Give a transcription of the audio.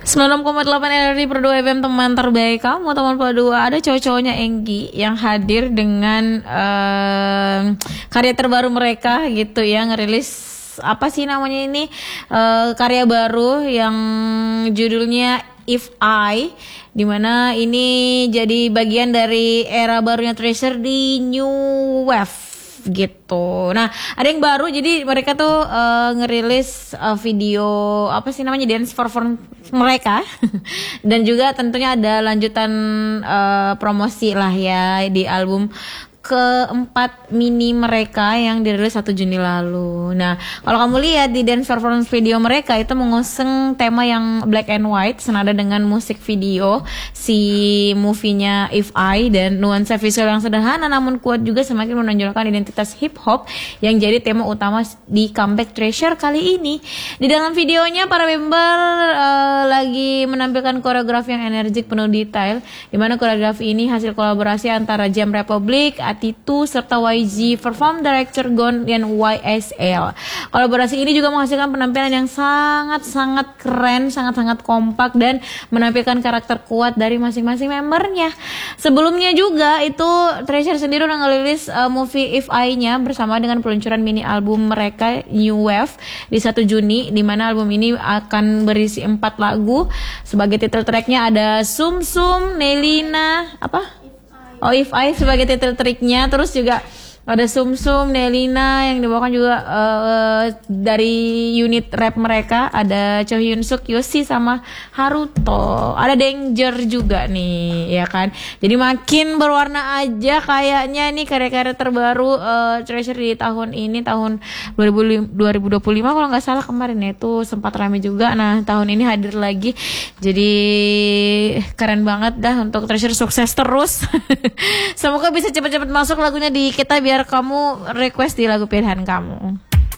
96,8 RRI per 2 FM, teman terbaik kamu, teman kedua. Ada cowok-cowoknya Enggi yang hadir dengan karya terbaru mereka gitu ya, ngerilis apa sih namanya ini, karya baru yang judulnya If I, dimana ini jadi bagian dari era barunya Treasure di New Wave gitu. Nah, ada yang baru, jadi mereka tuh ngerilis video apa sih namanya, dance performance mereka dan juga tentunya ada lanjutan promosi lah ya di album keempat mini mereka yang dirilis 1 Juni lalu. Nah, kalau kamu lihat di dance performance video mereka itu mengusung tema yang black and white senada dengan musik video si movie-nya If I, dan nuansa visual yang sederhana namun kuat juga semakin menonjolkan identitas hip hop yang jadi tema utama di comeback Treasure kali ini. Di dalam videonya para member lagi menampilkan koreografi yang energik penuh detail, di mana koreografi ini hasil kolaborasi antara Jam Republic, Atitu, serta YG, Perform Director Gon, dan YSL. Kolaborasi ini juga menghasilkan penampilan yang sangat-sangat keren, sangat-sangat kompak, dan menampilkan karakter kuat dari masing-masing membernya. Sebelumnya juga itu Treasure sendiri udah ngerilis movie If I-nya bersama dengan peluncuran mini album mereka New Wave di 1 Juni, di mana album ini akan berisi 4 lagu. Sebagai title tracknya ada Sum Sum, Nelina, If I sebagai title tracknya, terus juga ada Sum Sum, Nelina yang dibawakan juga dari unit rap mereka, ada Cho Hyun Suk, Yosi, sama Haruto. Ada Danger juga nih, ya kan. Jadi makin berwarna aja kayaknya nih karya-karya terbaru Treasure di tahun ini, tahun 2025 kalau nggak salah kemarin ya, itu sempat rame juga. Nah, tahun ini hadir lagi. Jadi keren banget dah untuk Treasure, sukses terus. Semoga bisa cepat-cepat masuk lagunya di kita biar kamu request di lagu pilihan kamu.